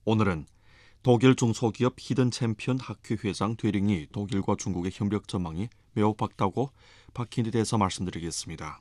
오늘은 독일 중소기업 히든 챔피언 학회 회장 되링이 독일과 중국의 협력 전망이 매우 밝다고 밝힌 데 대해서 말씀드리겠습니다.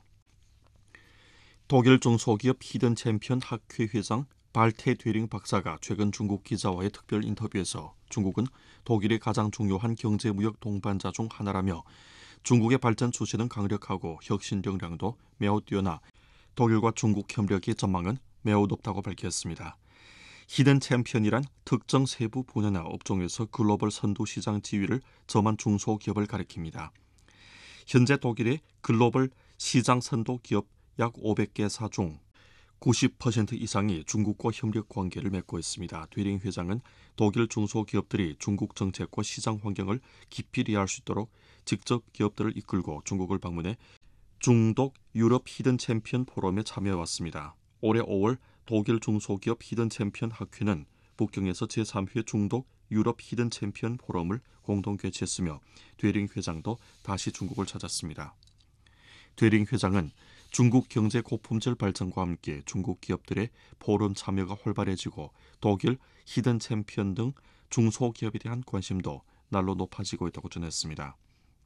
독일 중소기업 히든 챔피언 학회 회장 발테 되링 박사가 최근 중국 기자와의 특별 인터뷰에서 중국은 독일의 가장 중요한 경제무역 동반자 중 하나라며 중국의 발전 추세는 강력하고 혁신 역량도 매우 뛰어나 독일과 중국 협력의 전망은 매우 높다고 밝혔습니다. 히든 챔피언이란 특정 세부 분야나 업종에서 글로벌 선두 시장 지위를 점한 중소기업을 가리킵니다. 현재 독일의 글로벌 시장 선도 기업 약 500개사 중 90% 이상이 중국과 협력 관계를 맺고 있습니다. 되링 회장은 독일 중소기업들이 중국 정책과 시장 환경을 깊이 이해할 수 있도록 직접 기업들을 이끌고 중국을 방문해 중독 유럽 히든 챔피언 포럼에 참여해왔습니다. 올해 5월 독일 중소기업 히든 챔피언 학회는 북경에서 제3회 중독 유럽 히든 챔피언 포럼을 공동 개최했으며 되링 회장도 다시 중국을 찾았습니다. 되링 회장은 중국 경제 고품질 발전과 함께 중국 기업들의 포럼 참여가 활발해지고 독일 히든 챔피언 등 중소기업에 대한 관심도 날로 높아지고 있다고 전했습니다.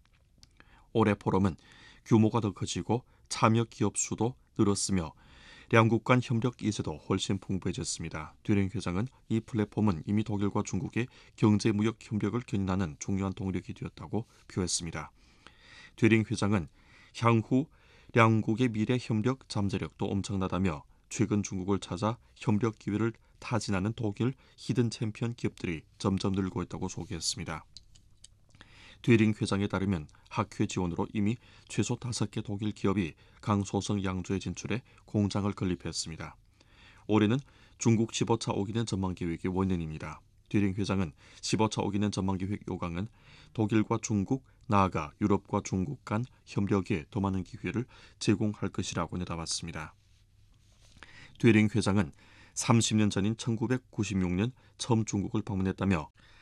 올해 포럼은 규모가 더 커지고 참여 기업 수도 늘었으며 양국 간 협력 기세도 훨씬 풍부해졌습니다. 되링 회장은 이 플랫폼은 이미 독일과 중국의 경제무역 협력을 견인하는 중요한 동력이 되었다고 표했습니다. 되링 회장은 향후 양국의 미래 협력 잠재력도 엄청나다며 최근 중국을 찾아 협력 기회를 타진하는 독일 히든 챔피언 기업들이 점점 늘고 있다고 소개했습니다. 되링 회장에 따르면 학회 지원으로 이미 최소 5개 독일 기업이 강소성 양주에 진출해 공장을 건립했습니다. 올해는 중국 15차 오기낸 전망 계획의 원년입니다. 되링 회장은 15차 오기낸 전망 계획 요강은 독일과 중국, 나아가 유럽과 중국 간 협력에 더 많은 기회를 제공할 것이라고 내다봤습니다. 되링 회장은 30년 전인 1996년 처음 중국을 방문했다며